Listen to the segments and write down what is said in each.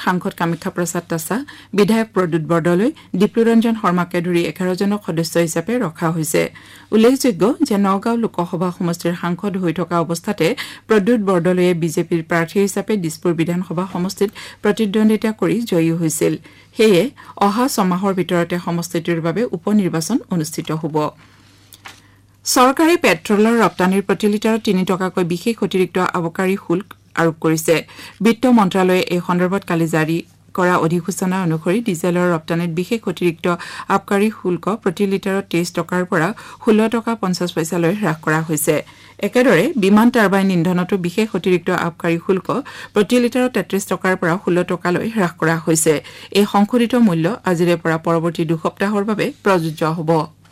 সাংসদ কামাখ্যা প্ৰসাদ তাছা, বিধায়ক প্ৰদ্যুৎ বৰদলৈ, দীপ্লুৰঞ্জন শৰ্মাকে ধৰি 11জনক সদস্য হিচাপে ৰখা হৈছে। উল্লেখযোগ্য যে নগাঁও লোকসভা সমষ্টিৰ সাংসদ হৈ থকা অৱস্থাতে প্ৰদ্যুৎ বৰদলৈয়ে বিজেপিৰ প্ৰাৰ্থী হিচাপে দিছপুৰ বিধানসভা সমষ্টিত প্ৰতিদ্বন্দ্বিতা কৰি জয়ী হৈছিল। সেয়ে অহা ছমাহৰ ভিতৰতে সমষ্টিটোৰ বাবে উপ নিৰ্বাচন অনুষ্ঠিত হ'ব। চৰকাৰে পেট্ৰলৰ ৰপ্তানিৰ প্ৰতি লিটাৰত 3 টকাকৈ বিশেষ অতিৰিক্ত আবকাৰী শুল্ক আৰোপ কৰিছে। বিত্ত মন্ত্ৰালয়ে এই সন্দৰ্ভত কালি জাৰি কৰা অধিসূচনা অনুসৰি ডিজেলৰ ৰপ্তানিত বিশেষ অতিৰিক্ত আবকাৰী শুল্ক প্ৰতি লিটাৰত 23 টকাৰ পৰা 16 টকা 50 পইচালৈ হ্ৰাস কৰা হৈছে। একেদৰে বিমান টাৰ্বাইন ইন্ধনতো বিশেষ অতিৰিক্ত আবকাৰী শুল্ক প্ৰতি লিটাৰত 33 টকাৰ পৰা 16 টকালৈ হ্ৰাস কৰা হৈছে। এই সংশোধিত মূল্য আজিৰে পৰা পৰৱৰ্তী 2 সপ্তাহৰ বাবে প্ৰযোজ্য হ'ব।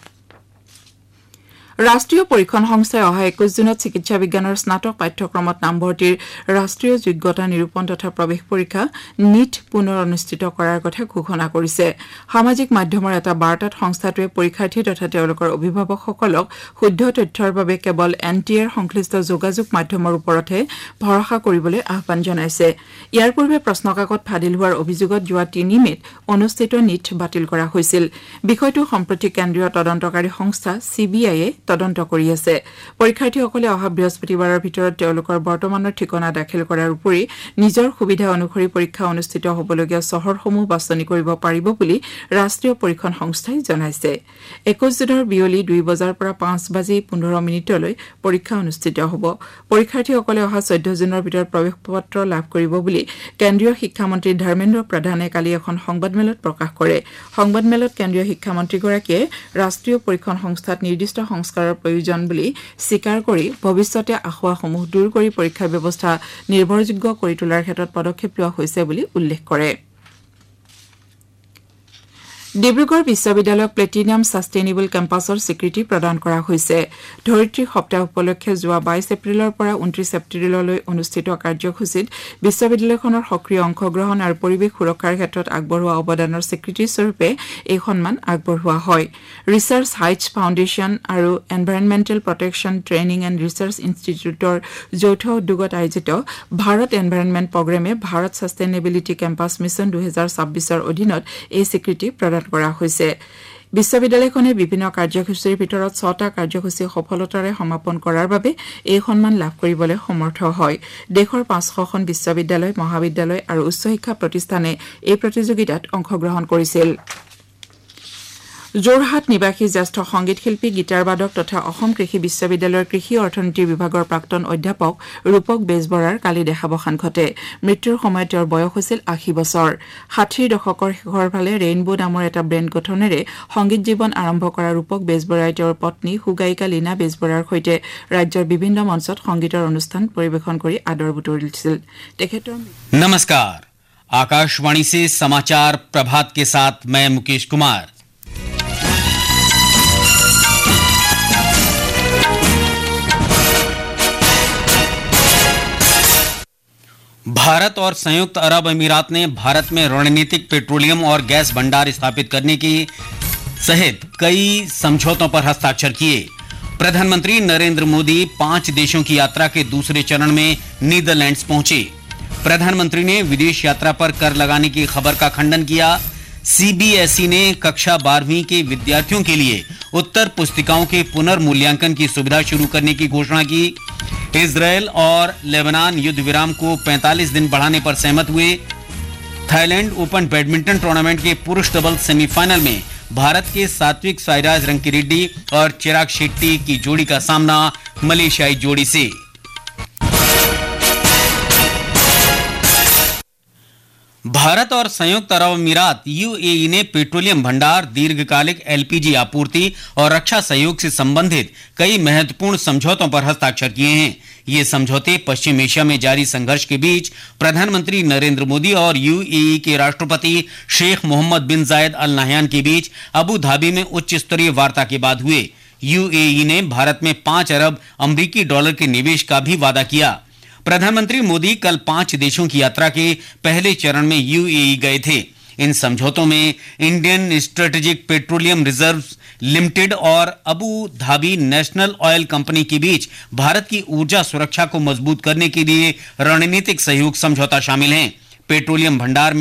ৰাষ্ট্ৰীয় পৰীক্ষণ সংস্থাই অহা 21 জুনত চিকিৎসা বিজ্ঞানৰ স্নাতক পাঠ্যক্ৰমত নামভৰ্তিৰ ৰাষ্ট্ৰীয় যোগ্যতা নিৰূপণ তথা প্ৰৱেশ পৰীক্ষা নিট পুনৰ অনুষ্ঠিত কৰাৰ কথা ঘোষণা কৰিছে। সামাজিক মাধ্যমৰ এটা বাৰ্তাত সংস্থাটোৱে পৰীক্ষাৰ্থী তথা তেওঁলোকৰ অভিভাৱকসকলক শুদ্ধ তথ্যৰ বাবে কেৱল NTAৰ সংশ্লিষ্ট যোগাযোগ মাধ্যমৰ ওপৰতহে ভৰসা কৰিবলৈ আহ্বান জনাইছে। ইয়াৰ পূৰ্বে প্ৰশ্নকাকত ফাদিল হোৱাৰ অভিযোগত যোৱা 3 মেত অনুষ্ঠিত নিট বাতিল কৰা হৈছিল। বিষয়টো সম্প্ৰতি কেন্দ্ৰীয় তদন্তকাৰী সংস্থা CBIয়ে তদন্ত কৰি আছে। পৰীক্ষাৰ্থীসকলে অহা বৃহস্পতিবাৰৰ ভিতৰত তেওঁলোকৰ বৰ্তমানৰ ঠিকনা দাখিল কৰাৰ উপৰি নিজৰ সুবিধা অনুসৰি পৰীক্ষা অনুষ্ঠিত হ'বলগীয়া চহৰসমূহ বাছনি কৰিব পাৰিব বুলি ৰাষ্ট্ৰীয় পৰীক্ষণ সংস্থাই জনাইছে। 21 জুনৰ বিয়লি 2 বজাৰ পৰা 5:15 পৰীক্ষা অনুষ্ঠিত হ'ব। পৰীক্ষাৰ্থীসকলে অহা 14 জুনৰ ভিতৰত প্ৰৱেশ পত্ৰ লাভ কৰিব বুলি কেন্দ্ৰীয় শিক্ষামন্ত্ৰী ধৰ্মেন্দ্ৰ প্ৰধানে কালি এখন সংবাদমেলত প্ৰকাশ কৰে। সংবাদমেলত কেন্দ্ৰীয় শিক্ষামন্ত্ৰীগৰাকীয়ে ৰাষ্ট্ৰীয় পৰীক্ষণ সংস্থাত নিৰ্দিষ্ট সংস্কাৰৰ প্ৰয়োজন বুলি স্বীকাৰ কৰি ভৱিষ্যতে আসোঁৱাহসমূহ দূৰ কৰি পৰীক্ষা ব্যৱস্থা নিৰ্ভৰযোগ্য কৰি তোলাৰ ক্ষেত্ৰত পদক্ষেপ লোৱা হৈছে বুলি উল্লেখ কৰে। ডিব্ৰুগড় বিশ্ববিদ্যালয়ক প্লেটিনাম ছাষ্টেইনেবল কেম্পাছৰ স্বীকৃতি প্ৰদান কৰা হৈছে। ধৰিত্ৰী সপ্তাহ উপলক্ষে যোৱা 22 এপ্ৰিলৰ পৰা 29 এপ্ৰিললৈ অনুষ্ঠিত কাৰ্যসূচীত বিশ্ববিদ্যালয়খনৰ সক্ৰিয় অংশগ্ৰহণ আৰু পৰিৱেশ সুৰক্ষাৰ ক্ষেত্ৰত আগবঢ়োৱা অৱদানৰ স্বীকৃতিস্বৰূপে এই সন্মান আগবঢ়োৱা হয়। ৰিচাৰ্চ হাইটছ ফাউণ্ডেশ্যন আৰু environmental protection training and research ইনষ্টিটিউটৰ যৌথ উদ্যোগত আয়োজিত Bharat environment প্ৰগ্ৰেমে Bharat sustainability campus mission 2026ৰ অধীনত এই স্বীকৃতি প্ৰদান কৰা হৈছে। বিশ্ববিদ্যালয়খনে বিভিন্ন কাৰ্যসূচীৰ ভিতৰত 6টা কাৰ্যসূচী সফলতাৰে সমাপন কৰাৰ বাবে এই সন্মান লাভ কৰিবলৈ সমৰ্থ হয়। দেশৰ 500খন বিশ্ববিদ্যালয়, মহাবিদ্যালয় আৰু উচ্চ শিক্ষা প্ৰতিষ্ঠানে এই প্ৰতিযোগিতাত অংশগ্ৰহণ কৰিছিল। যোৰহাট নিবাসী জ্যেষ্ঠ সংগীত শিল্পী গীটাৰবাদক তথা অসম কৃষি বিশ্ববিদ্যালয়ৰ কৃষি অৰ্থনীতি বিভাগৰ প্ৰাক্তন অধ্যাপক ৰূপক বেজবৰাৰ কালি দেহাৱসান ঘটে। মৃত্যুৰ সময়ত তেওঁৰ বয়স হৈছিল 80 বছৰ। 60ৰ দশকৰ শেষৰ ফালে ৰেইনবো নামৰ এটা ব্ৰেণ্ড গঠনেৰে সংগীত জীৱন আৰম্ভ কৰা ৰূপক বেজবৰাই তেওঁৰ পত্নী সুগায়িকা লীনা বেজবৰাৰ সৈতে ৰাজ্যৰ বিভিন্ন মঞ্চত সংগীতৰ অনুষ্ঠান পৰিৱেশন কৰি আদৰ বুটলিছিল। তেখেতৰ नमस्कार, आकाशवाणी से समाचार प्रभात के साथ मैं मुकेश कुमार। भारत और संयुक्त अरब अमीरात ने भारत में रणनीतिक पेट्रोलियम और गैस भंडार स्थापित करने की सहित कई समझौतों पर हस्ताक्षर किए। प्रधानमंत्री नरेंद्र मोदी 5 देशों की यात्रा के दूसरे चरण में नीदरलैंड्स पहुंचे। प्रधानमंत्री ने विदेश यात्रा पर कर लगाने की खबर का खंडन किया। CBSE ने कक्षा 12वीं के विद्यार्थियों के लिए उत्तर पुस्तिकाओं के पुनर्मूल्यांकन की सुविधा शुरू करने की घोषणा की। इजरायल और लेबनान युद्ध विराम को 45 दिन बढ़ाने पर सहमत हुए। थाईलैंड ओपन बैडमिंटन टूर्नामेंट के पुरुष डबल सेमीफाइनल में भारत के सात्विक साईराज रंकीरेड्डी और चिराग शेट्टी की जोड़ी का सामना मलेशियाई जोड़ी से। भारत और संयुक्त अरब अमीरात UAE ने पेट्रोलियम भंडार, दीर्घकालिक LPG आपूर्ति और रक्षा सहयोग से संबंधित कई महत्वपूर्ण समझौतों पर हस्ताक्षर किए हैं। ये समझौते पश्चिम एशिया में जारी संघर्ष के बीच प्रधानमंत्री नरेंद्र मोदी और UAE के राष्ट्रपति शेख मोहम्मद बिन जायद अल नाह्यान के बीच अबू धाबी में उच्च स्तरीय वार्ता के बाद हुए। UAE ने भारत में 5 अरब अमरीकी डॉलर के निवेश का भी वादा किया। प्रधानमंत्री मोदी कल 5 देशों की यात्रा के पहले चरण में UAE गए थे। इन समझौतों में Indian strategic petroleum reserves limited और Abu Dhabi national oil company के बीच भारत की ऊर्जा सुरक्षा को मजबूत करने के लिए रणनीतिक सहयोग समझौता शामिल हैं। पेट्रोलियम भंडार में